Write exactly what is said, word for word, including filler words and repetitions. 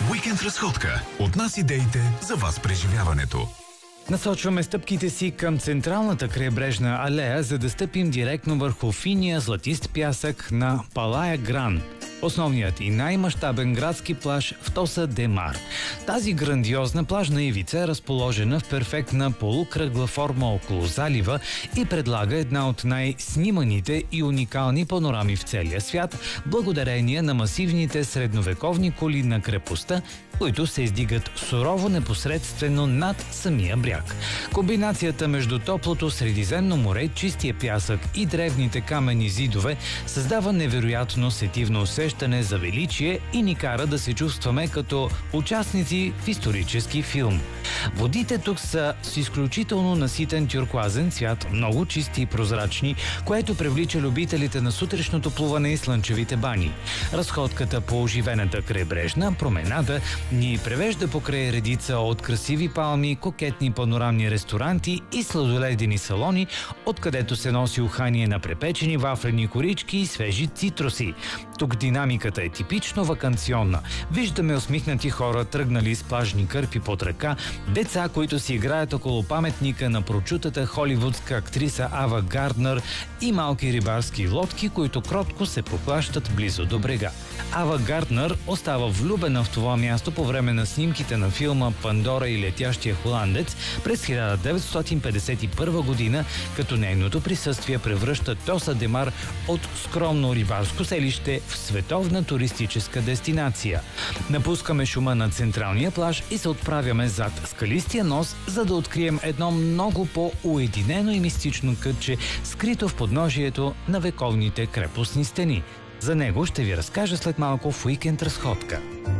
Уикенд разходка. От нас идеите за вас преживяването. Насочваме стъпките си към централната крайбрежна алея, за да стъпим директно върху финия златист пясък на Палая Гран, основният и най-мащабен градски плаж в Тоса де Мар. Тази грандиозна плажна ивица е разположена в перфектна полукръгла форма около залива и предлага една от най-сниманите и уникални панорами в целия свят, благодарение на масивните средновековни кули на крепостта, които се издигат сурово непосредствено над самия бряг. Комбинацията между топлото Средиземно море, чистия пясък и древните каменни зидове създава невероятно сетивно усещане за величие и ни кара да се чувстваме като участници в исторически филм. Водите тук са с изключително наситен тюркоазен цвят, много чисти и прозрачни, което привлича любителите на сутрешното плуване и слънчевите бани. Разходката по оживената крайбрежна променада ни превежда покрай редица от красиви палми, кокетни панорамни ресторанти и сладоледени салони, откъдето се носи ухание на препечени вафлени корички и свежи цитруси. Тук динамиката е типично ваканционна. Виждаме усмихнати хора, тръгнали с плажни кърпи под ръка, деца, които си играят около паметника на прочутата холивудска актриса Ава Гарднер и малки рибарски лодки, които кротко се поплащат близо до брега. Ава Гарднер остава влюбена в това място по време на снимките на филма «Пандора и летящия холандец» през хиляда деветстотин петдесет и първа година, като нейното присъствие превръща Тоса де Мар от скромно рибарско селище в световна туристическа дестинация. Напускаме шума на централния плаж и се отправяме зад скалистия нос, за да открием едно много по-уединено и мистично кътче, скрито в подножието на вековните крепостни стени. За него ще ви разкажа след малко в Уикенд разходка.